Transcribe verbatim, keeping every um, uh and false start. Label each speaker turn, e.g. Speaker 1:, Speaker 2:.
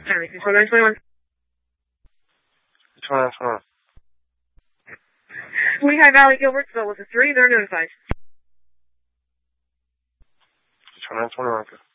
Speaker 1: Sorry, twenty-nine twenty-one.
Speaker 2: twenty-nine twenty-one.
Speaker 1: Lehigh Valley, Gilbertsville was a three. They're notified.
Speaker 2: twenty-nine twenty-one.